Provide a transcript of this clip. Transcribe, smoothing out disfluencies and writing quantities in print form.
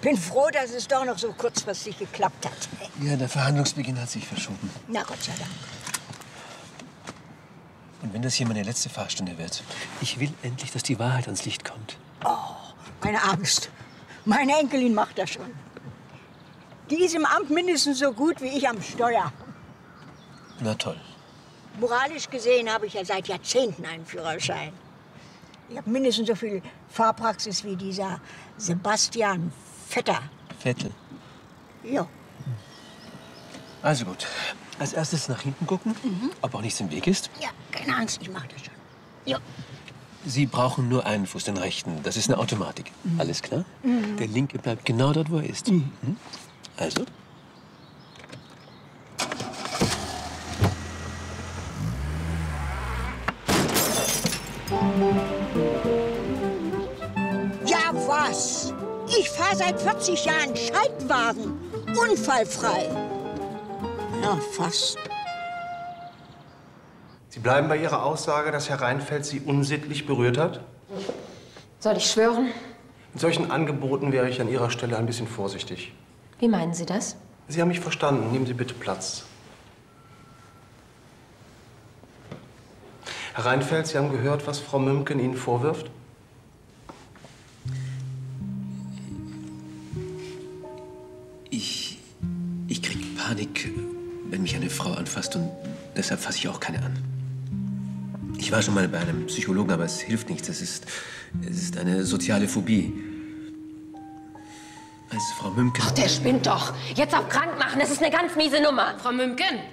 Bin froh, dass es doch noch so kurzfristig geklappt hat. Ja, der Verhandlungsbeginn hat sich verschoben. Na, Gott sei Dank. Und wenn das hier meine letzte Fahrstunde wird, ich will endlich, dass die Wahrheit ans Licht kommt. Oh, meine Angst. Meine Enkelin macht das schon. Die ist im Amt mindestens so gut wie ich am Steuer. Na toll. Moralisch gesehen habe ich ja seit Jahrzehnten einen Führerschein. Ich habe mindestens so viel Fahrpraxis wie dieser Sebastian Vetter. Vettel. Ja. Also gut. Als erstes nach hinten gucken, ob auch nichts im Weg ist. Ja, keine Angst, ich mache das schon. Ja. Sie brauchen nur einen Fuß, den rechten. Das ist eine Automatik. Alles klar? Der linke bleibt genau dort, wo er ist. Also? Ja, was? Ich fahre seit 40 Jahren Schaltwagen. Unfallfrei. Ja, fast. Sie bleiben bei Ihrer Aussage, dass Herr Reinfeldt Sie unsittlich berührt hat? Soll ich schwören? Mit solchen Angeboten wäre ich an Ihrer Stelle ein bisschen vorsichtig. Wie meinen Sie das? Sie haben mich verstanden. Nehmen Sie bitte Platz. Herr Reinfeldt, Sie haben gehört, was Frau Mümken Ihnen vorwirft? Ich krieg Panik, wenn mich eine Frau anfasst, und deshalb fasse ich auch keine an. Ich war schon mal bei einem Psychologen, aber es hilft nichts. Es ist eine soziale Phobie. Als Frau Mümken... Ach, der spinnt doch. Jetzt auch krank machen, das ist eine ganz miese Nummer. Frau Mümken,